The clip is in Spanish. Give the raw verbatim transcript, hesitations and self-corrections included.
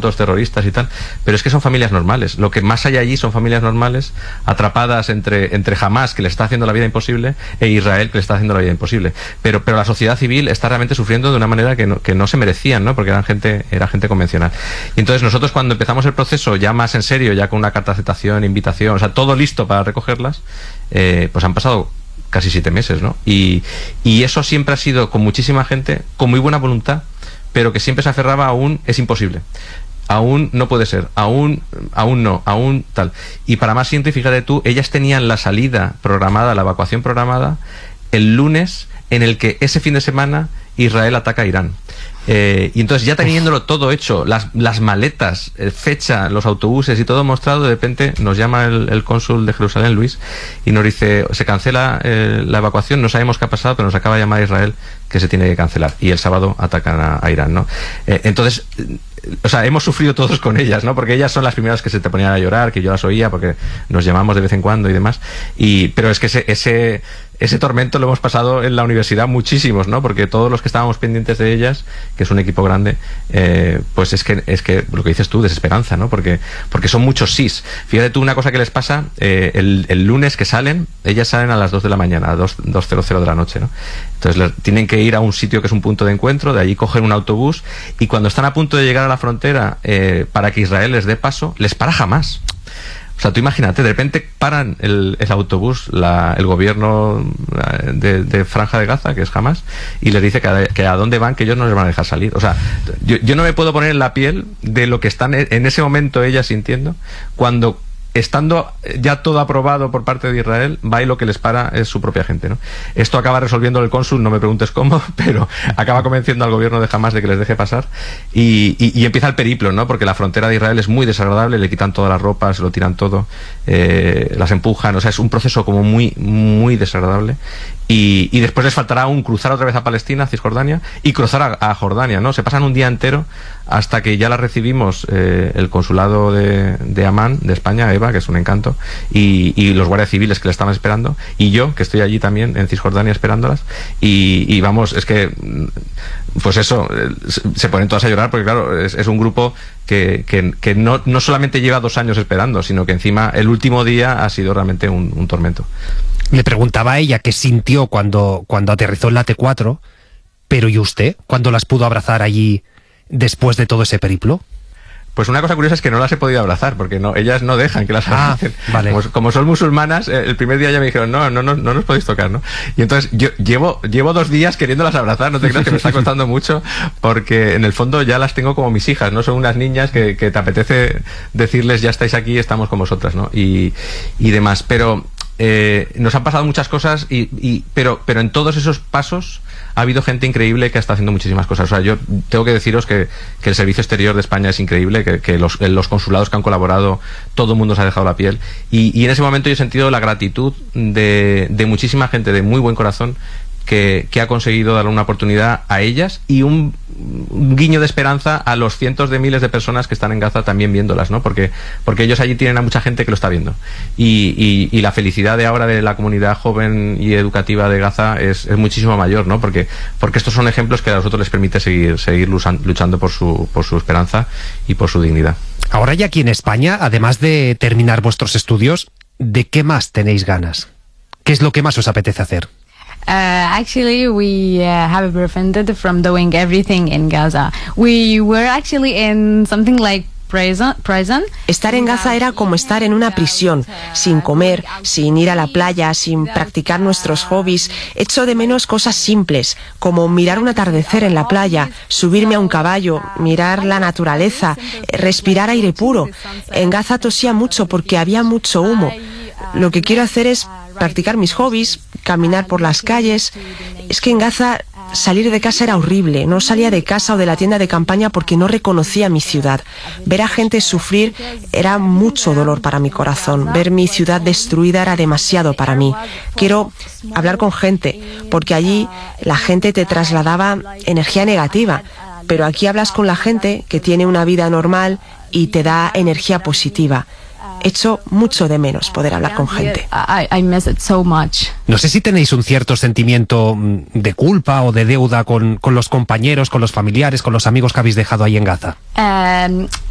todos terroristas y tal, pero es que son familias normales. Lo que más hay allí son familias normales atrapadas entre, entre Hamás, que le está haciendo la vida imposible, e Israel, que le está haciendo la vida imposible. Pero, pero la sociedad civil está realmente sufriendo de una manera que no, que no se merecían, ¿no? Porque eran gente, era gente convencional. Y entonces nosotros, cuando empezamos el proceso ya más en serio, ya con una carta de aceptación, invitación, o sea, todo listo para recogerlas, eh, pues han pasado casi siete meses, ¿no? Y, y eso siempre ha sido con muchísima gente, con muy buena voluntad, pero que siempre se aferraba a un es imposible. Aún no puede ser, aún, aún no, aún tal. Y para más siento, y fíjate tú, ellas tenían la salida programada, la evacuación programada, el lunes, en el que ese fin de semana Israel ataca a Irán. Eh, y entonces, ya teniéndolo todo hecho, las, las maletas, eh, fecha, los autobuses y todo mostrado, de repente nos llama el, el cónsul de Jerusalén, Luis, y nos dice, se cancela eh, la evacuación, no sabemos qué ha pasado, pero nos acaba de llamar Israel que se tiene que cancelar. Y el sábado atacan a, a Irán, ¿no? Eh, entonces, o sea, hemos sufrido todos con ellas, ¿no? Porque ellas son las primeras que se te ponían a llorar, que yo las oía, porque nos llamamos de vez en cuando y demás. Y, pero es que ese, ese, ese tormento lo hemos pasado en la universidad muchísimos, ¿no? Porque todos los que estábamos pendientes de ellas, que es un equipo grande, eh, pues es que, es que lo que dices tú, desesperanza, ¿no? Porque, porque son muchos sís. Fíjate tú una cosa que les pasa, eh, el, el lunes que salen, ellas salen a las dos de la mañana, a dos de la noche, ¿no? Entonces les, tienen que ir a un sitio que es un punto de encuentro, de allí cogen un autobús, y cuando están a punto de llegar a la frontera, eh, para que Israel les dé paso, les para Hamás. O sea, tú imagínate, de repente paran el, el autobús, la, el gobierno de, de Franja de Gaza, que es Hamás, y les dice que a, que a dónde van, que ellos no les van a dejar salir. O sea, yo, yo no me puedo poner en la piel de lo que están en ese momento ellas sintiendo, cuando, estando ya todo aprobado por parte de Israel, va y lo que les para es su propia gente, ¿no? Esto acaba resolviendo el cónsul, no me preguntes cómo, pero acaba convenciendo al gobierno de Hamás de que les deje pasar, y, y, y empieza el periplo, ¿no? Porque la frontera de Israel es muy desagradable, le quitan todas las ropas, lo tiran todo, eh, las empujan, o sea, es un proceso como muy, muy desagradable. Y, y después les faltará un cruzar otra vez a Palestina, a Cisjordania, y cruzar a, a Jordania, ¿no? Se pasan un día entero hasta que ya la recibimos, eh, el consulado de, de Amán, de España, Eva, que es un encanto, y, y los guardias civiles que la estaban esperando, y yo, que estoy allí también en Cisjordania esperándolas, y, y vamos, es que, pues eso, se ponen todas a llorar, porque claro, es, es un grupo que, que, que no, no solamente lleva dos años esperando, sino que encima el último día ha sido realmente un, un tormento. Le preguntaba a ella qué sintió cuando, cuando aterrizó en la T cuatro, pero ¿y usted? ¿Cuándo las pudo abrazar allí después de todo ese periplo? Pues una cosa curiosa es que no las he podido abrazar, porque no, ellas no dejan que las abracen. Ah, vale. Como, como son musulmanas, el primer día ya me dijeron, no, no, no, no nos podéis tocar, ¿no? Y entonces yo llevo, llevo dos días queriéndolas abrazar, no te creas que me está costando mucho, porque en el fondo ya las tengo como mis hijas, ¿no? Son unas niñas que, que te apetece decirles, ya estáis aquí, estamos con vosotras, ¿no? Y, y demás, pero... Eh, nos han pasado muchas cosas, y, y, pero, pero en todos esos pasos ha habido gente increíble que está haciendo muchísimas cosas. O sea, yo tengo que deciros que, que el servicio exterior de España es increíble, que, que los, los consulados que han colaborado, todo el mundo se ha dejado la piel. Y, y en ese momento yo he sentido la gratitud de, de muchísima gente de muy buen corazón que, que ha conseguido darle una oportunidad a ellas y un, un guiño de esperanza a los cientos de miles de personas que están en Gaza también viéndolas, ¿no? Porque, porque ellos allí tienen a mucha gente que lo está viendo. Y, y, y la felicidad de ahora de la comunidad joven y educativa de Gaza es, es muchísimo mayor, ¿no? Porque, porque estos son ejemplos que a nosotros les permite seguir, seguir luchando por su, por su esperanza y por su dignidad. Ahora ya aquí en España, además de terminar vuestros estudios, ¿de qué más tenéis ganas? ¿Qué es lo que más os apetece hacer? Uh, actually, we uh, have prevented from doing everything in Gaza. We were actually in something like prison. prison. Estar en Gaza era como estar en una prisión, sin comer, sin ir a la playa, sin practicar nuestros hobbies. Echo de menos cosas simples, como mirar un atardecer en la playa, subirme a un caballo, mirar la naturaleza, respirar aire puro. En Gaza tosía mucho porque había mucho humo. Lo que quiero hacer es practicar mis hobbies, caminar por las calles. Es que en Gaza salir de casa era horrible. No salía de casa o de la tienda de campaña porque no reconocía mi ciudad. Ver a gente sufrir era mucho dolor para mi corazón. Ver mi ciudad destruida era demasiado para mí. Quiero hablar con gente, porque allí la gente te trasladaba energía negativa, pero aquí hablas con la gente que tiene una vida normal y te da energía positiva. Echo mucho de menos poder hablar con gente. I, I miss it so much. No sé si tenéis un cierto sentimiento de culpa o de deuda con, con los compañeros, con los familiares, con los amigos que habéis dejado ahí en Gaza. Um,